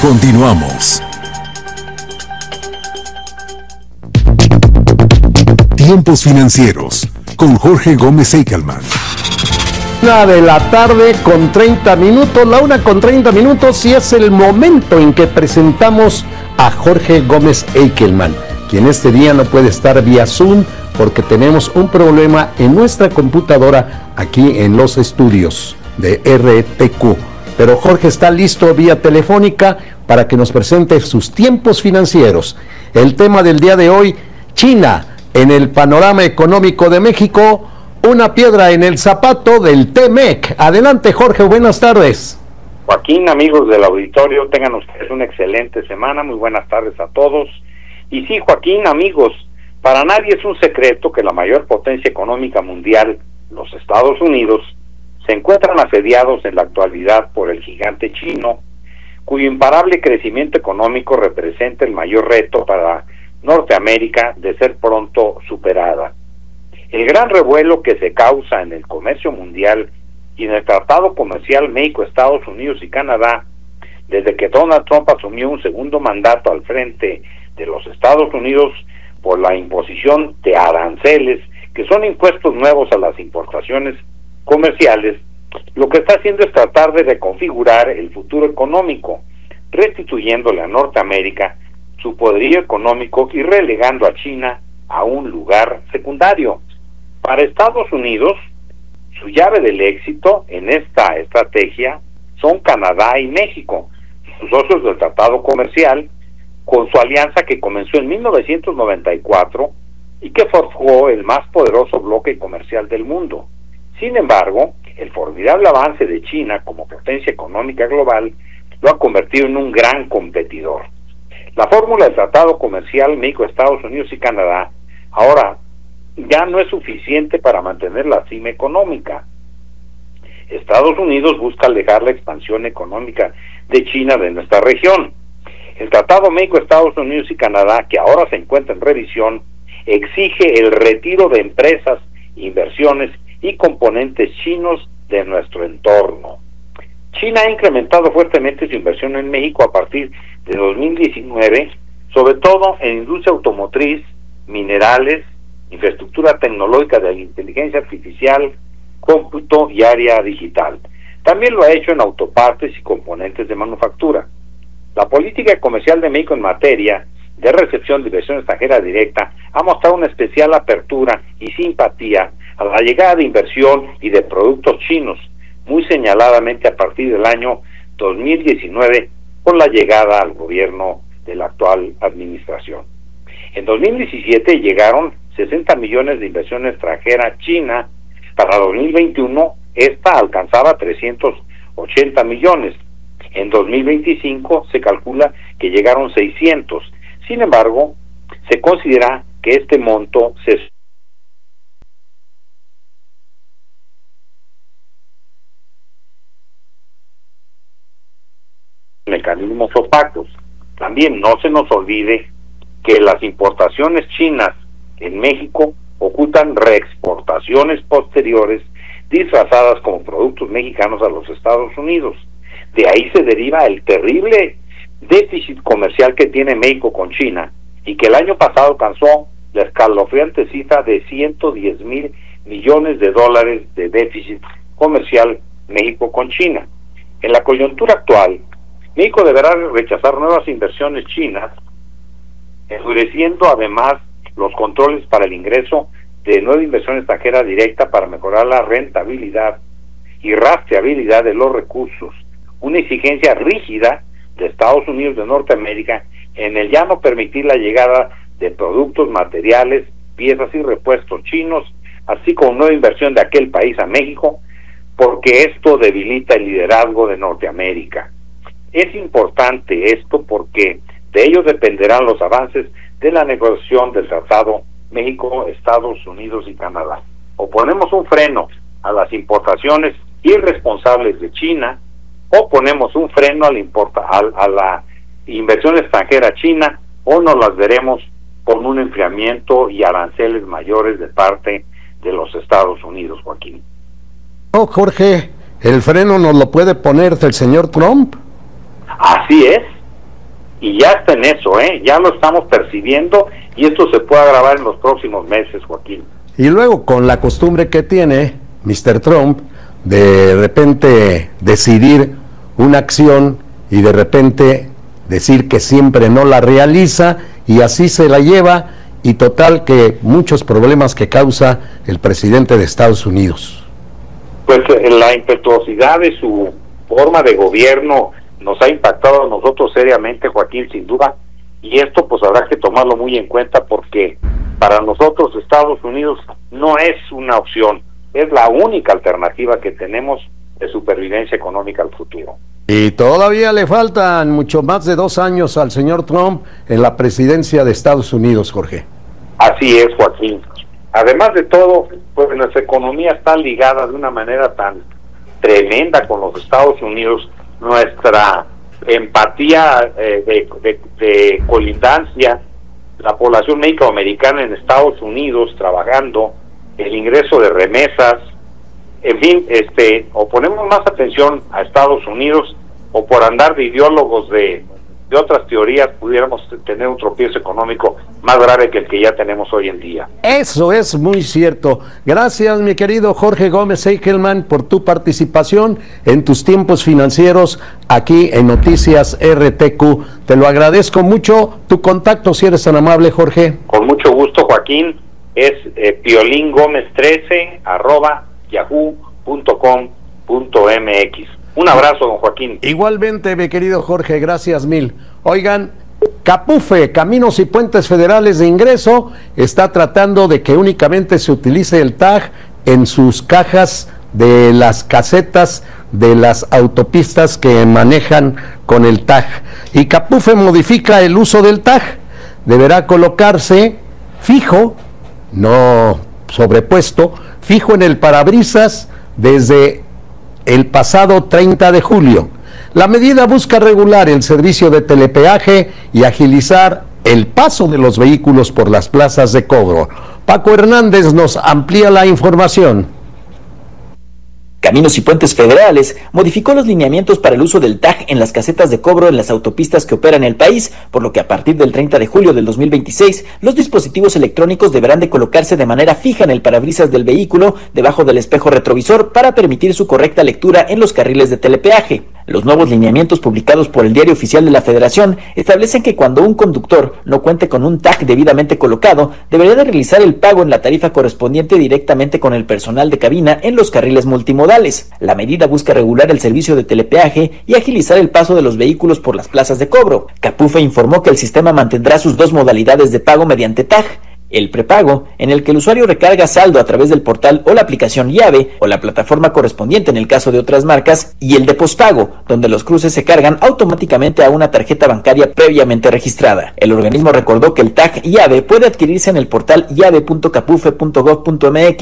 Continuamos. Tiempos financieros con Jorge Gómez Eichelman. 1:30 la 1:30, y es el momento en que presentamos a Jorge Gómez Eichelman, quien este día no puede estar vía Zoom porque tenemos un problema en nuestra computadora aquí en los estudios de RTQ. Pero Jorge está listo vía telefónica para que nos presente sus tiempos financieros. El tema del día de hoy: China en el panorama económico de México, una piedra en el zapato del TMEC. Adelante, Jorge, buenas tardes. Joaquín, amigos del auditorio, tengan ustedes una excelente semana, muy buenas tardes a todos. Y sí, Joaquín, amigos, para nadie es un secreto que la mayor potencia económica mundial, los Estados Unidos, se encuentran asediados en la actualidad por el gigante chino, cuyo imparable crecimiento económico representa el mayor reto para Norteamérica de ser pronto superada. El gran revuelo que se causa en el comercio mundial y en el tratado comercial México, Estados Unidos y Canadá, desde que Donald Trump asumió un segundo mandato al frente de los Estados Unidos por la imposición de aranceles, que son impuestos nuevos a las importaciones comerciales, lo que está haciendo es tratar de reconfigurar el futuro económico, restituyéndole a Norteamérica su poderío económico y relegando a China a un lugar secundario. Para Estados Unidos, su llave del éxito en esta estrategia son Canadá y México, sus socios del tratado comercial, con su alianza que comenzó en 1994 y que forjó el más poderoso bloque comercial del mundo. Sin embargo, el formidable avance de China como potencia económica global lo ha convertido en un gran competidor. La fórmula del tratado comercial México, Estados Unidos y Canadá ahora ya no es suficiente para mantener la cima económica. Estados Unidos busca alejar la expansión económica de China de nuestra región. El Tratado México, Estados Unidos y Canadá, que ahora se encuentra en revisión, exige el retiro de empresas, inversiones y componentes chinos de nuestro entorno. China ha incrementado fuertemente su inversión en México a partir de 2019, sobre todo en industria automotriz, minerales, infraestructura tecnológica de la inteligencia artificial, cómputo y área digital. También lo ha hecho en autopartes y componentes de manufactura. La política comercial de México en materia de recepción de inversión extranjera directa ha mostrado una especial apertura y simpatía a la llegada de inversión y de productos chinos, muy señaladamente a partir del año 2019 con la llegada al gobierno de la actual administración. En 2017 llegaron 60 millones de inversión extranjera china. Para 2021 esta alcanzaba 380 millones. En 2025 se calcula que llegaron 600. Sin embargo, se considera que este monto se mecanismos opacos. También no se nos olvide que las importaciones chinas en México ocultan reexportaciones posteriores disfrazadas como productos mexicanos a los Estados Unidos. De ahí se deriva el terrible déficit comercial que tiene México con China y que el año pasado alcanzó la escalofriante cifra de 110,000 millones de dólares de déficit comercial México con China. En la coyuntura actual, México deberá rechazar nuevas inversiones chinas, endureciendo además los controles para el ingreso de nueva inversión extranjera directa para mejorar la rentabilidad y rastreabilidad de los recursos, una exigencia rígida de Estados Unidos de Norteamérica en el ya no permitir la llegada de productos, materiales, piezas y repuestos chinos, así como nueva inversión de aquel país a México, porque esto debilita el liderazgo de Norteamérica. Es importante esto porque de ello dependerán los avances de la negociación del Tratado México, Estados Unidos y Canadá. O ponemos un freno a las importaciones irresponsables de China, o ponemos un freno a la inversión extranjera china, o nos las veremos con un enfriamiento y aranceles mayores de parte de los Estados Unidos, Joaquín. Oh, Jorge, ¿el freno nos lo puede poner el señor Trump? Así es, Y ya está en eso, ya lo estamos percibiendo y esto se puede agravar en los próximos meses, Joaquín. Y luego, con la costumbre que tiene Mr. Trump de repente decidir una acción y de repente decir que siempre no la realiza y así se la lleva, y total que muchos problemas que causa el presidente de Estados Unidos. Pues la impetuosidad de su forma de gobierno nos ha impactado a nosotros seriamente, Joaquín, sin duda, y esto pues habrá que tomarlo muy en cuenta porque para nosotros Estados Unidos no es una opción, es la única alternativa que tenemos de supervivencia económica al futuro. Y todavía le faltan mucho más de 2 años al señor Trump en la presidencia de Estados Unidos, Jorge. Así es, Joaquín. Además de todo, pues nuestra economía está ligada de una manera tan tremenda con los Estados Unidos, nuestra empatía de colindancia, la población mexicoamericana en Estados Unidos trabajando, el ingreso de remesas, en fin, o ponemos más atención a Estados Unidos o por andar de ideólogos de otras teorías pudiéramos tener un tropiezo económico más grave que el que ya tenemos hoy en día. Eso es muy cierto. Gracias, mi querido Jorge Gómez Eichelman, por tu participación en tus tiempos financieros aquí en Noticias RTQ. Te lo agradezco mucho. Tu contacto, si eres tan amable, Jorge. Con mucho gusto, Joaquín. Es piolingomez13@yahoo.com.mx. Un abrazo, don Joaquín. Igualmente, mi querido Jorge, gracias mil. Oigan, Capufe, Caminos y Puentes Federales de Ingreso, está tratando de que únicamente se utilice el TAG en sus cajas de las casetas de las autopistas que manejan con el TAG. Y Capufe modifica el uso del TAG. Deberá colocarse fijo, no sobrepuesto, fijo en el parabrisas desde el pasado 30 de julio. La medida busca regular el servicio de telepeaje y agilizar el paso de los vehículos por las plazas de cobro. Paco Hernández nos amplía la información. Caminos y Puentes Federales modificó los lineamientos para el uso del TAG en las casetas de cobro en las autopistas que operan en el país, por lo que a partir del 30 de julio del 2026, los dispositivos electrónicos deberán de colocarse de manera fija en el parabrisas del vehículo, debajo del espejo retrovisor, para permitir su correcta lectura en los carriles de telepeaje. Los nuevos lineamientos publicados por el Diario Oficial de la Federación establecen que cuando un conductor no cuente con un TAG debidamente colocado, debería de realizar el pago en la tarifa correspondiente directamente con el personal de cabina en los carriles multimodales. La medida busca regular el servicio de telepeaje y agilizar el paso de los vehículos por las plazas de cobro. Capufe informó que el sistema mantendrá sus 2 modalidades de pago mediante TAG: el prepago, en el que el usuario recarga saldo a través del portal o la aplicación Llave o la plataforma correspondiente en el caso de otras marcas, y el de pospago, donde los cruces se cargan automáticamente a una tarjeta bancaria previamente registrada. El organismo recordó que el TAG Llave puede adquirirse en el portal llave.capufe.gov.mx